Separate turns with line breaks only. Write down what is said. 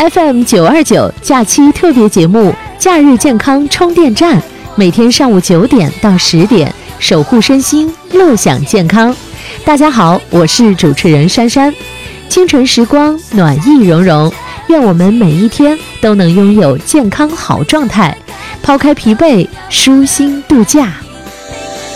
FM929假期特别节目假日健康充电站，每天上午9点到10点，守护身心，乐享健康。大家好，我是主持人珊珊。清晨时光暖意融融，愿我们每一天都能拥有健康好状态，抛开疲惫，舒心度假。